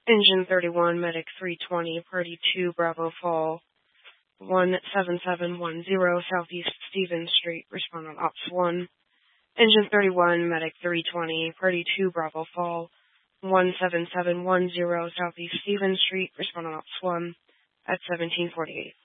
Engine 31, Medic 320, Party 2, Bravo Fall, 17710 Southeast Stevens Street, respond on Ops 1. Engine 31, Medic 320, Party 2, Bravo Fall, 17710 Southeast Stevens Street, respond on Ops 1 at 1748.